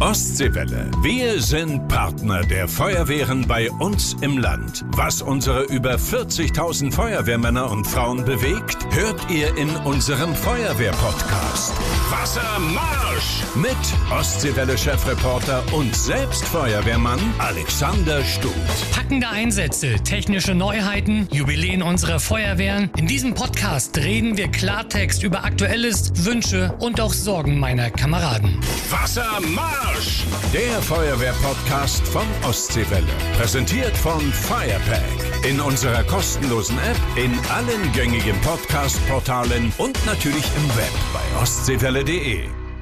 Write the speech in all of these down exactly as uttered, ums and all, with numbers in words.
Ostseewelle. Wir sind Partner der Feuerwehren bei uns im Land. Was unsere über vierzigtausend Feuerwehrmänner und Frauen bewegt, hört ihr in unserem Feuerwehr-Podcast. Wassermarsch! Mit Ostseewelle-Chefreporter und selbst Feuerwehrmann Alexander Stut. Packende Einsätze, technische Neuheiten, Jubiläen unserer Feuerwehren. In diesem Podcast reden wir Klartext über Aktuelles, Wünsche und auch Sorgen meiner Kameraden. Wassermarsch! Der Feuerwehr-Podcast von Ostseewelle. Präsentiert von Firepack. In unserer kostenlosen App, in allen gängigen Podcast-Portalen und natürlich im Web bei ostseewelle punkt de.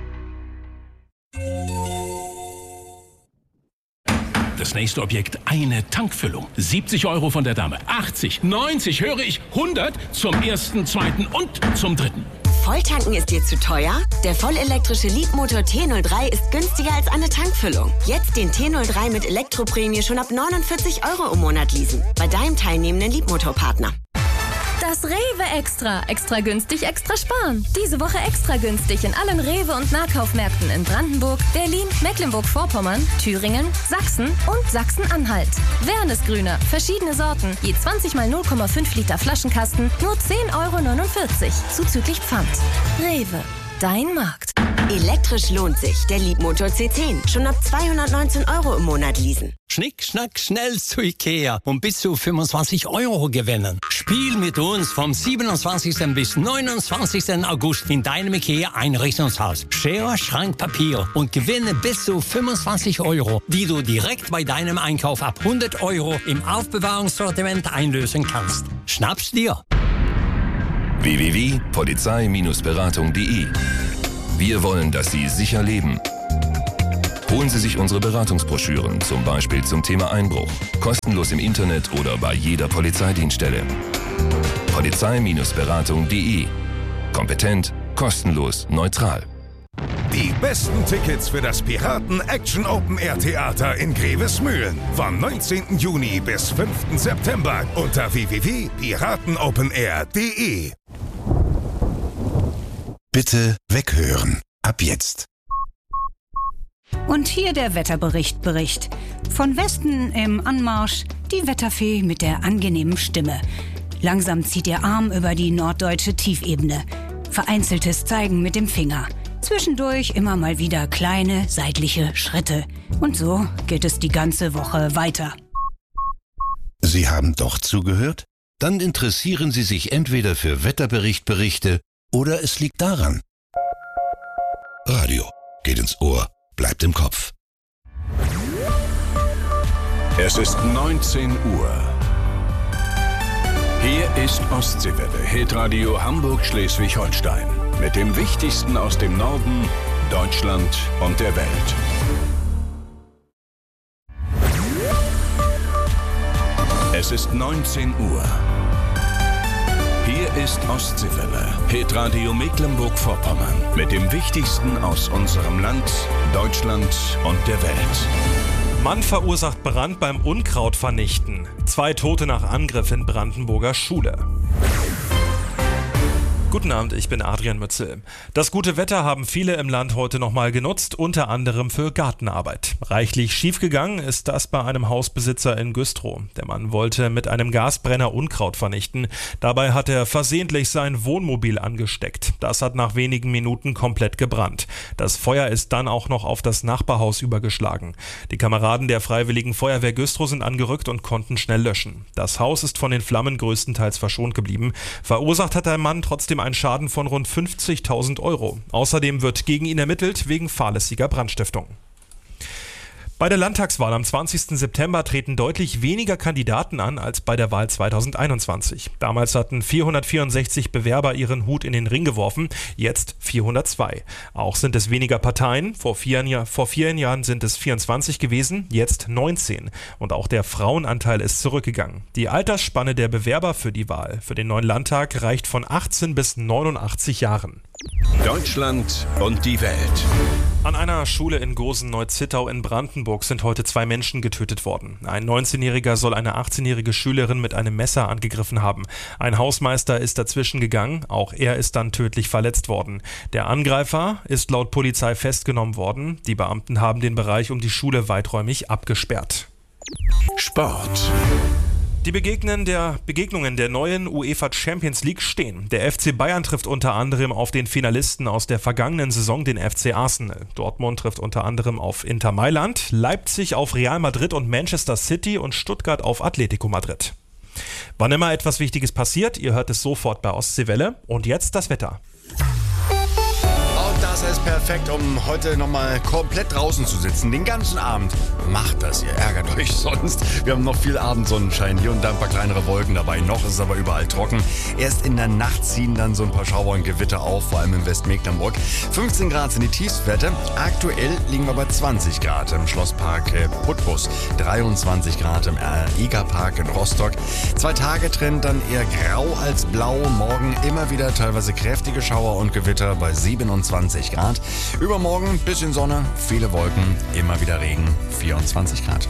Das nächste Objekt, eine Tankfüllung. siebzig Euro von der Dame. achtzig, neunzig, höre ich, hundert zum ersten, zweiten und zum dritten. Volltanken ist dir zu teuer? Der vollelektrische Leapmotor T null drei ist günstiger als eine Tankfüllung. Jetzt den T null drei mit Elektroprämie schon ab neunundvierzig Euro im Monat leasen. Bei deinem teilnehmenden Leapmotor-Partner. Das Rewe Extra. Extra günstig, extra sparen. Diese Woche extra günstig in allen Rewe- und Nahkaufmärkten in Brandenburg, Berlin, Mecklenburg-Vorpommern, Thüringen, Sachsen und Sachsen-Anhalt. Wernesgrüner, verschiedene Sorten, je zwanzig mal null Komma fünf Liter Flaschenkasten, nur zehn Euro neunundvierzig, zuzüglich Pfand. Rewe, dein Markt. Elektrisch lohnt sich. Der Leapmotor C zehn. Schon ab zweihundertneunzehn Euro im Monat leasen. Schnick, schnack, schnell zu Ikea und bis zu fünfundzwanzig Euro gewinnen. Spiel mit uns vom siebenundzwanzigsten bis neunundzwanzigsten August in deinem Ikea-Einrichtungshaus. Schere, Schrank, Papier und gewinne bis zu fünfundzwanzig Euro, die du direkt bei deinem Einkauf ab hundert Euro im Aufbewahrungssortiment einlösen kannst. Schnapp's dir! w w w punkt polizei Beratung punkt de. Wir wollen, dass Sie sicher leben. Holen Sie sich unsere Beratungsbroschüren, zum Beispiel zum Thema Einbruch, kostenlos im Internet oder bei jeder Polizeidienststelle. polizei Beratung punkt de. Kompetent, kostenlos, neutral. Die besten Tickets für das Piraten Action Open Air Theater in Grevesmühlen vom neunzehnten Juni bis fünften September unter w w w punkt piraten open air punkt de. Bitte weghören. Ab jetzt. Und hier der Wetterbericht Bericht. Von Westen im Anmarsch die Wetterfee mit der angenehmen Stimme. Langsam zieht ihr Arm über die norddeutsche Tiefebene. Vereinzeltes Zeigen mit dem Finger. Zwischendurch immer mal wieder kleine seitliche Schritte. Und so geht es die ganze Woche weiter. Sie haben doch zugehört? Dann interessieren Sie sich entweder für Wetterberichtberichte oder es liegt daran. Radio geht ins Ohr, bleibt im Kopf. Es ist neunzehn Uhr. Hier ist Ostseewelle, Hitradio Hamburg-Schleswig-Holstein. Mit dem Wichtigsten aus dem Norden, Deutschland und der Welt. Es ist neunzehn Uhr. Hier ist Ostseewelle, Hitradio Mecklenburg-Vorpommern. Mit dem Wichtigsten aus unserem Land, Deutschland und der Welt. Mann verursacht Brand beim Unkraut vernichten. Zwei Tote nach Angriff in Brandenburger Schule. Guten Abend, ich bin Adrian Mützel. Das gute Wetter haben viele im Land heute nochmal genutzt, unter anderem für Gartenarbeit. Reichlich schiefgegangen ist das bei einem Hausbesitzer in Güstrow. Der Mann wollte mit einem Gasbrenner Unkraut vernichten. Dabei hat er versehentlich sein Wohnmobil angesteckt. Das hat nach wenigen Minuten komplett gebrannt. Das Feuer ist dann auch noch auf das Nachbarhaus übergeschlagen. Die Kameraden der Freiwilligen Feuerwehr Güstrow sind angerückt und konnten schnell löschen. Das Haus ist von den Flammen größtenteils verschont geblieben. Verursacht hat der Mann trotzdem einen Schaden von rund fünfzigtausend Euro. Außerdem wird gegen ihn ermittelt wegen fahrlässiger Brandstiftung. Bei der Landtagswahl am zwanzigsten September treten deutlich weniger Kandidaten an als bei der Wahl zweitausendeinundzwanzig. Damals hatten vierhundertvierundsechzig Bewerber ihren Hut in den Ring geworfen, jetzt vierhundertzwei. Auch sind es weniger Parteien. Vor vier, vor vier Jahren sind es vierundzwanzig gewesen, jetzt neunzehn. Und auch der Frauenanteil ist zurückgegangen. Die Altersspanne der Bewerber für die Wahl für den neuen Landtag reicht von achtzehn bis neunundachtzig Jahren. Deutschland und die Welt. An einer Schule in Gosen-Neu-Zittau in Brandenburg sind heute zwei Menschen getötet worden. Ein neunzehnjähriger soll eine achtzehnjährige Schülerin mit einem Messer angegriffen haben. Ein Hausmeister ist dazwischen gegangen, auch er ist dann tödlich verletzt worden. Der Angreifer ist laut Polizei festgenommen worden. Die Beamten haben den Bereich um die Schule weiträumig abgesperrt. Sport. Die Begegnen der Begegnungen der neuen UEFA Champions League stehen. Der F C Bayern trifft unter anderem auf den Finalisten aus der vergangenen Saison, den F C Arsenal. Dortmund trifft unter anderem auf Inter Mailand, Leipzig auf Real Madrid und Manchester City und Stuttgart auf Atletico Madrid. Wann immer etwas Wichtiges passiert, ihr hört es sofort bei Ostseewelle. Und jetzt das Wetter. Das ist perfekt, um heute nochmal komplett draußen zu sitzen, den ganzen Abend. Macht das, ihr ärgert euch sonst. Wir haben noch viel Abendsonnenschein, hier und da ein paar kleinere Wolken dabei. Noch ist es aber überall trocken. Erst in der Nacht ziehen dann so ein paar Schauer und Gewitter auf, vor allem im Westmecklenburg. fünfzehn Grad sind die Tiefstwerte. Aktuell liegen wir bei zwanzig Grad im Schlosspark Putbus, dreiundzwanzig Grad im Egerpark in Rostock. Zwei Tage Trend dann eher grau als blau. Morgen immer wieder teilweise kräftige Schauer und Gewitter bei siebenundzwanzig Grad. Übermorgen ein bisschen Sonne, viele Wolken, immer wieder Regen, vierundzwanzig Grad.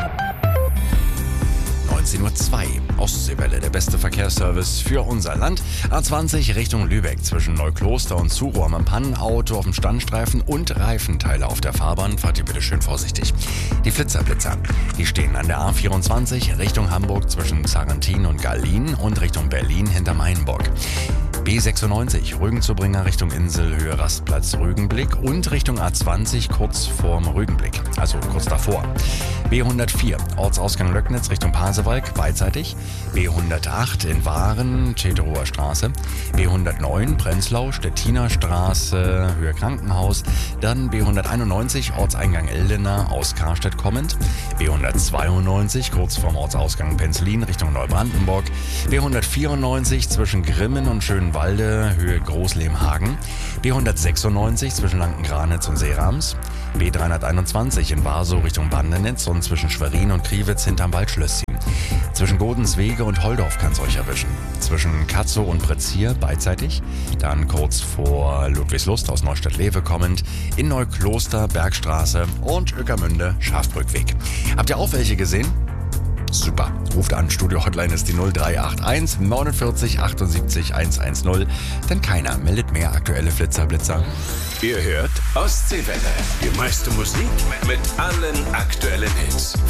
neunzehn Uhr zwei, Ostseewelle, der beste Verkehrsservice für unser Land. A zwanzig Richtung Lübeck zwischen Neukloster und Zuro am Pannenauto auf dem Standstreifen und Reifenteile auf der Fahrbahn. Fahrt ihr bitte schön vorsichtig. Die Flitzerblitzer, die stehen an der A vierundzwanzig Richtung Hamburg zwischen Sarrentin und Gallien und Richtung Berlin hinter Mainburg. B sechsundneunzig, Rügen-Zubringer Richtung Insel, Höhe Rastplatz Rügenblick und Richtung A zwanzig kurz vorm Rügenblick, also kurz davor. B hundertvier, Ortsausgang Löcknitz Richtung Pasewalk, beidseitig. B hundertacht in Waren, Teterower Straße. B hundertneun, Prenzlau, Stettiner Straße, Höhe Krankenhaus. Dann B hunderteinundneunzig, Ortseingang Eldena, aus Karstedt kommend. B hundertzweiundneunzig, kurz vorm Ortsausgang Penzlin Richtung Neubrandenburg. B hundertvierundneunzig, zwischen Grimmen und Schönwalde, Höhe Großlehmhagen. B hundertsechsundneunzig, zwischen Lanken-Granitz und Seerams. B dreihunderteinundzwanzig in Warsow Richtung Bandenitz und zwischen Schwerin und Kriwitz hinterm Waldschlösschen. Zwischen Godenswege und Holdorf kann es euch erwischen. Zwischen Katzow und Pretzier beidseitig. Dann kurz vor Ludwigslust aus Neustadt-Lewe kommend. In Neukloster, Bergstraße und Ueckermünde, Schafbrückweg. Habt ihr auch welche gesehen? Super. Ruft an, Studio-Hotline ist die null drei acht eins neunundvierzig achtundsiebzig hundertzehn. Denn keiner meldet mehr aktuelle Flitzerblitzer. Ihr hört Ostseewelle. Die meiste Musik mit allen aktuellen Hits.